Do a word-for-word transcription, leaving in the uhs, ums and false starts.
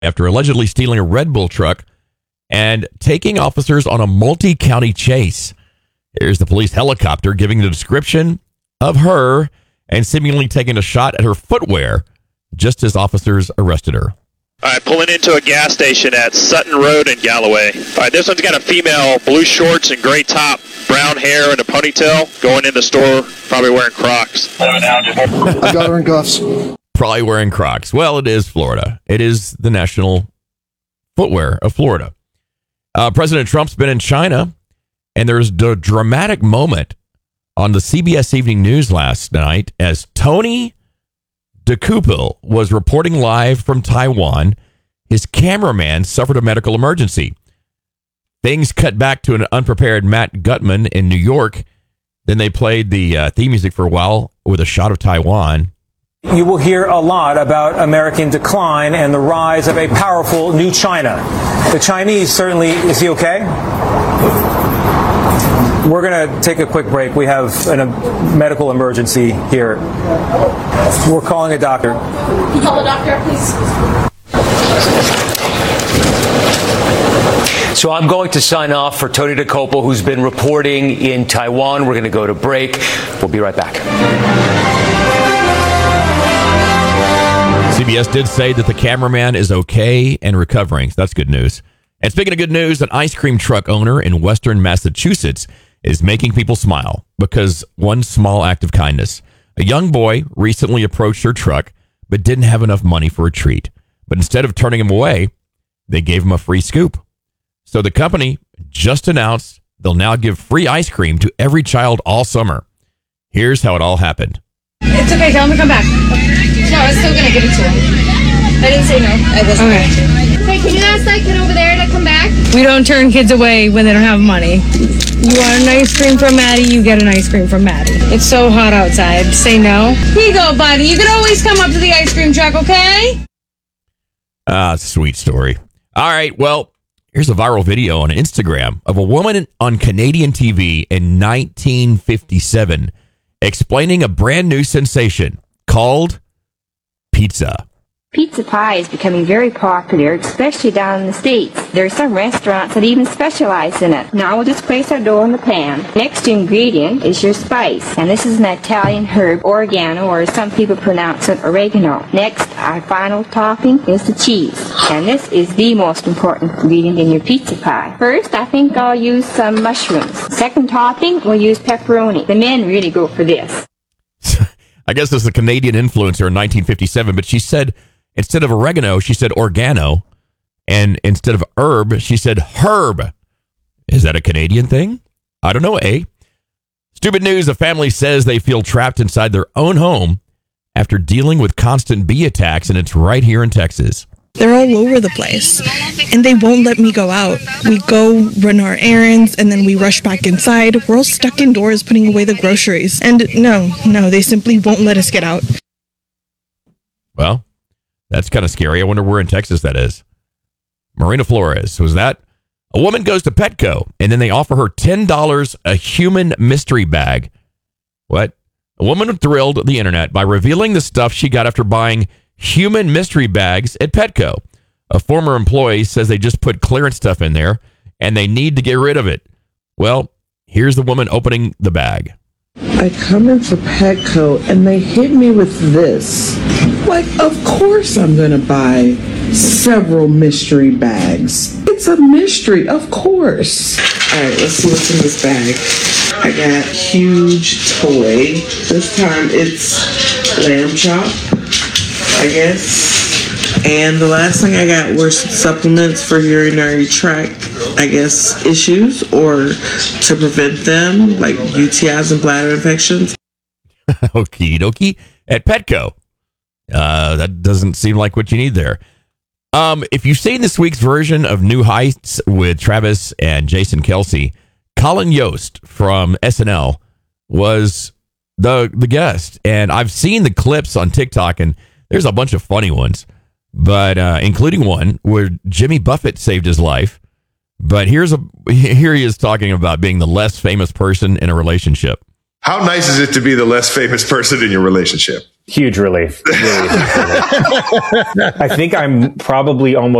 after allegedly stealing a Red Bull truck and taking officers on a multi-county chase. Here's the police helicopter giving the description of her and seemingly taking a shot at her footwear just as officers arrested her. All right, pulling into a gas station at Sutton Road in Galloway. All right, this one's got a female, blue shorts and gray top, brown hair and a ponytail, going in the store, probably wearing Crocs. I got her in cuffs. Probably wearing Crocs. Well, it is Florida. It is the national footwear of Florida. Uh, President Trump's been in China, and there's a dramatic moment on the C B S Evening News last night as Tony DeCoupel was reporting live from Taiwan. His cameraman suffered a medical emergency. Things cut back to an unprepared Matt Gutman in New York. Then they played the uh, theme music for a while with a shot of Taiwan. You will hear a lot about American decline and the rise of a powerful new China. The Chinese certainly, is he okay? We're going to take a quick break. We have an, a medical emergency here. We're calling a doctor. Can you call the doctor, please? So I'm going to sign off for Tony DeCoupel, who's been reporting in Taiwan. We're going to go to break. We'll be right back. C B S did say that the cameraman is okay and recovering. So that's good news. And speaking of good news, an ice cream truck owner in Western Massachusetts is making people smile because one small act of kindness. A young boy recently approached her truck but didn't have enough money for a treat. But instead of turning him away, they gave him a free scoop. So the company just announced they'll now give free ice cream to every child all summer. Here's how it all happened. It's okay, tell him to come back. No, I was still going to give it to him. I didn't say no. I wasn't okay. Going to. Hey, can you ask that kid over there to come back? We don't turn kids away when they don't have money. You want an ice cream from Maddie, you get an ice cream from Maddie. It's so hot outside. Say no. Here you go, buddy. You can always come up to the ice cream truck, okay? Ah, sweet story. All right, well, here's a viral video on Instagram of a woman on Canadian T V in nineteen fifty-seven explaining a brand new sensation called pizza. Pizza pie is becoming very popular, especially down in the States. There are some restaurants that even specialize in it. Now we'll just place our dough in the pan. Next ingredient is your spice, and this is an Italian herb, oregano, or some people pronounce it oregano. Next, our final topping is the cheese, and this is the most important ingredient in your pizza pie. First, I think I'll use some mushrooms. Second topping, we'll use pepperoni. The men really go for this. I guess this is a Canadian influencer in nineteen fifty-seven, but she said instead of oregano, she said organo. And instead of herb, she said herb. Is that a Canadian thing? I don't know, eh? Stupid news. A family says they feel trapped inside their own home after dealing with constant bee attacks, and it's right here in Texas. They're all over the place, and they won't let me go out. We go run our errands, and then we rush back inside. We're all stuck indoors putting away the groceries. And no, no, they simply won't let us get out. Well, that's kind of scary. I wonder where in Texas that is. Marina Flores, was that? A woman goes to Petco, and then they offer her ten dollars a human mystery bag. What? A woman thrilled the internet by revealing the stuff she got after buying human mystery bags at Petco. A former employee says they just put clearance stuff in there, and they need to get rid of it. Well, here's the woman opening the bag. I come into Petco and they hit me with this. Like, of course I'm going to buy several mystery bags. It's a mystery, of course. All right, let's see what's in this bag. I got huge toy. This time it's lamb chop, I guess. And the last thing I got were supplements for urinary tract, I guess, issues, or to prevent them, like U T Is and bladder infections. Okie dokie. At Petco. Uh, that doesn't seem like what you need there. Um, if you've seen this week's version of New Heights with Travis and Jason Kelce, Colin Yost from S N L was the the guest. And I've seen the clips on TikTok, and there's a bunch of funny ones. But uh, including one where Jimmy Buffett saved his life. But here's a here he is talking about being the less famous person in a relationship. How nice is it to be the less famous person in your relationship? Huge relief. Really huge relief. I think I'm probably almost